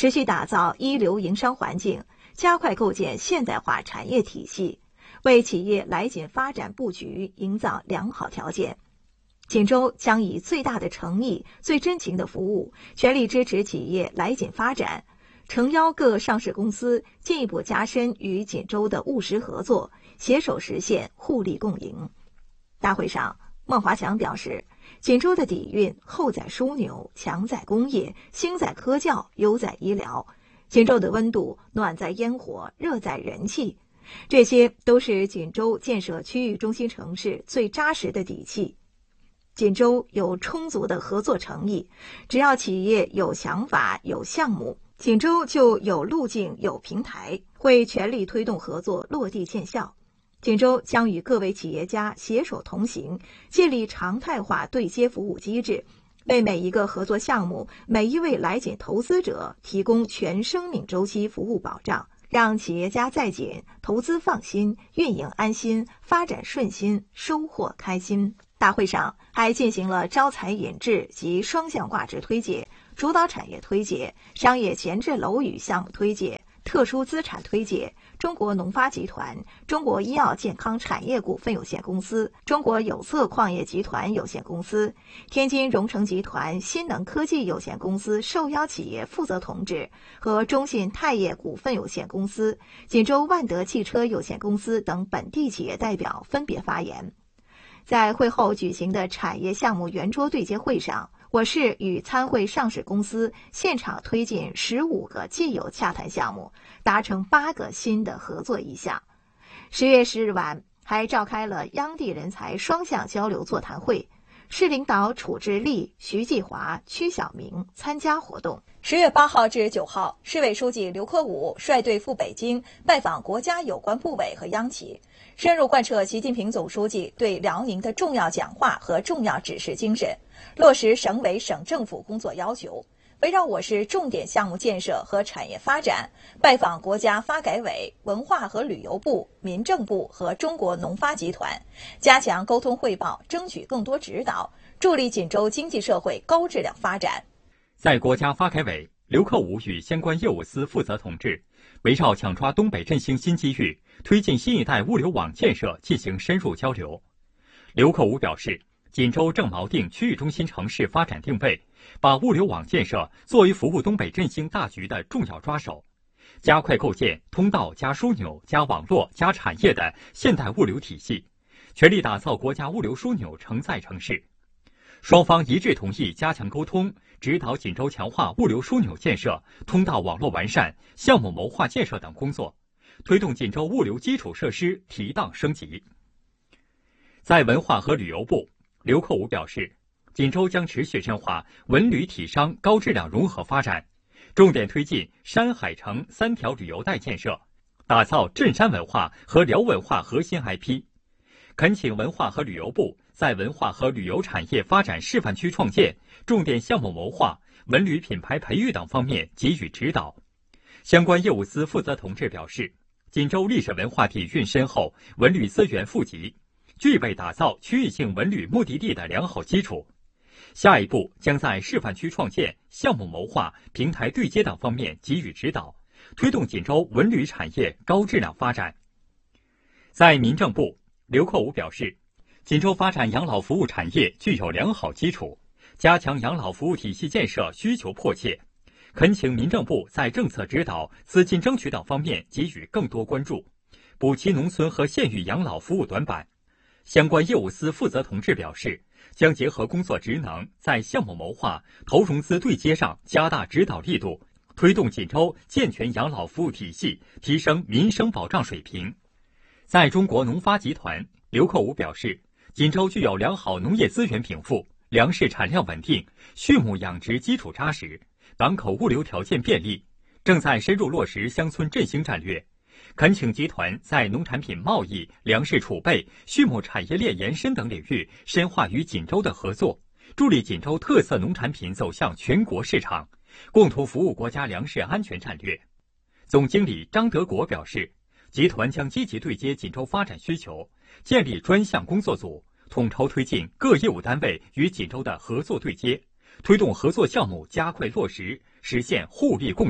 持续打造一流营商环境，加快构建现代化产业体系，为企业来锦发展布局营造良好条件。锦州将以最大的诚意、最真情的服务，全力支持企业来锦发展，诚邀各上市公司进一步加深与锦州的务实合作，携手实现互利共赢。大会上，孟华强表示，锦州的底蕴厚在枢纽，强在工业，兴在科教，优在医疗。锦州的温度暖在烟火，热在人气，这些都是锦州建设区域中心城市最扎实的底气。锦州有充足的合作诚意，只要企业有想法、有项目，锦州就有路径、有平台，会全力推动合作落地见效。锦州将与各位企业家携手同行，建立常态化对接服务机制，为每一个合作项目、每一位来锦投资者提供全生命周期服务保障，让企业家在锦投资放心、运营安心、发展顺心、收获开心。大会上还进行了招才引智及双向挂职推介、主导产业推介、商业前置楼宇项目推介、特殊资产推介、中国农发集团、中国医药健康产业股份有限公司、中国有色矿业集团有限公司、天津荣成集团新能科技有限公司受邀企业负责同志和中信泰业股份有限公司、锦州万德汽车有限公司等本地企业代表分别发言。在会后举行的产业项目圆桌对接会上，我市与参会上市公司现场推进15个既有洽谈项目，达成8个新的合作意向。10月10日晚，还召开了央地人才双向交流座谈会，市领导楚志立、徐继华、曲晓明参加活动。10月8号至9号，市委书记刘克武率队赴北京拜访国家有关部委和央企，深入贯彻习近平总书记对辽宁的重要讲话和重要指示精神，落实省委省政府工作要求，围绕我市重点项目建设和产业发展，拜访国家发改委、文化和旅游部、民政部和中国农发集团，加强沟通汇报，争取更多指导，助力锦州经济社会高质量发展。 在国家发改委，刘克武与相关业务司负责同志围绕抢抓东北振兴新机遇，推进新一代物流网建设进行深入交流。刘克武表示，锦州正锚定区域中心城市发展定位，把物流网建设作为服务东北振兴大局的重要抓手，加快构建通道加枢纽加网络加产业的现代物流体系，全力打造国家物流枢纽承载城市。双方一致同意加强沟通，指导锦州强化物流枢纽建设、通道网络完善、项目谋划建设等工作，推动锦州物流基础设施提档升级。在文化和旅游部，刘克武表示，锦州将持续深化文旅体商高质量融合发展，重点推进山海城3条旅游带建设，打造镇山文化和辽文化核心 IP， 恳请文化和旅游部在文化和旅游产业发展示范区创建、重点项目谋划、文旅品牌培育等方面给予指导。相关业务司负责同志表示，锦州历史文化底蕴深厚，文旅资源富集，具备打造区域性文旅目的地的良好基础。下一步将在示范区创建、项目谋划、平台对接等方面给予指导，推动锦州文旅产业高质量发展。在民政部，刘克武表示，锦州发展养老服务产业具有良好基础，加强养老服务体系建设需求迫切，恳请民政部在政策指导、资金争取等方面给予更多关注，补齐农村和县域养老服务短板。相关业务司负责同志表示，将结合工作职能，在项目谋划、投融资对接上加大指导力度，推动锦州健全养老服务体系，提升民生保障水平。在中国农发集团，刘克武表示，锦州具有良好农业资源禀赋，粮食产量稳定，畜牧养殖基础扎实，港口物流条件便利，正在深入落实乡村振兴战略。恳请集团在农产品贸易、粮食储备、畜牧产业链延伸等领域深化与锦州的合作，助力锦州特色农产品走向全国市场，共同服务国家粮食安全战略。总经理张德国表示，集团将积极对接锦州发展需求，建立专项工作组，统筹推进各业务单位与锦州的合作对接，推动合作项目加快落实，实现互利共